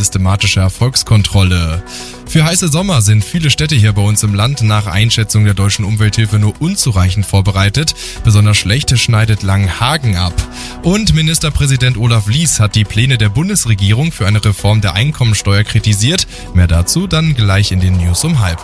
systematische Erfolgskontrolle. Für heiße Sommer sind viele Städte hier bei uns im Land nach Einschätzung der Deutschen Umwelthilfe nur unzureichend vorbereitet. Besonders schlecht schneidet Langenhagen ab. Und Ministerpräsident Olaf Lies hat die Pläne der Bundesregierung für eine Reform der Einkommensteuer kritisiert. Mehr dazu dann gleich in den News um 12:30.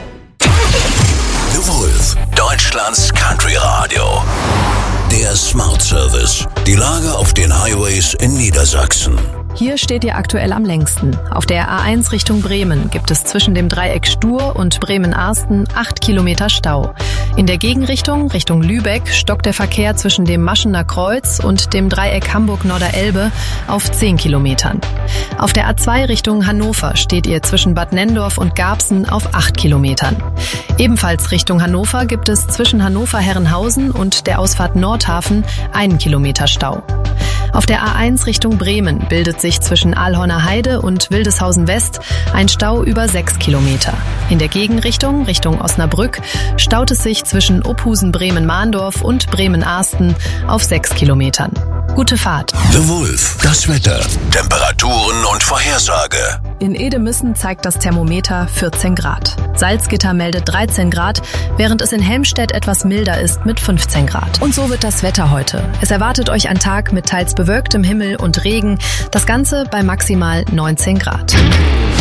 The Wolf, Deutschlands Country Radio. Der Smart Service. Die Lage auf den Highways in Niedersachsen. Hier steht ihr aktuell am längsten. Auf der A1 Richtung Bremen gibt es zwischen dem Dreieck Stur und Bremen-Arsten 8 Kilometer Stau. In der Gegenrichtung, Richtung Lübeck, stockt der Verkehr zwischen dem Maschener Kreuz und dem Dreieck Hamburg-Norderelbe auf 10 Kilometern. Auf der A2 Richtung Hannover steht ihr zwischen Bad Nenndorf und Garbsen auf 8 Kilometern. Ebenfalls Richtung Hannover gibt es zwischen Hannover-Herrenhausen und der Ausfahrt Nordhafen 1 Kilometer Stau. Auf der A1 Richtung Bremen bildet sich zwischen Alhorner Heide und Wildeshausen West ein Stau über 6 Kilometer. In der Gegenrichtung, Richtung Osnabrück, staut es sich zwischen Ophusen-Bremen-Mahndorf und Bremen-Arsten auf 6 Kilometern. Gute Fahrt. The Wolf, das Wetter, Temperaturen und Vorhersage. In Edemissen zeigt das Thermometer 14 Grad. Salzgitter meldet 13 Grad, während es in Helmstedt etwas milder ist mit 15 Grad. Und so wird das Wetter heute. Es erwartet euch ein Tag mit teils bewölktem Himmel und Regen, das Ganze bei maximal 19 Grad.